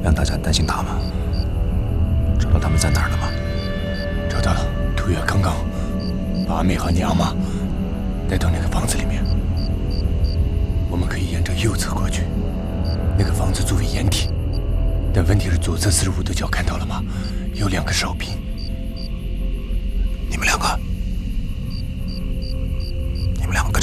让大家担心他吗？找到他们在哪儿了吗？ 找到了，土月刚刚把阿妹和娘妈带到那个房子里面。我们可以沿着右侧过去，那个房子作为掩体。但问题是，左侧45度角看到了吗？有2个哨兵。 你们两个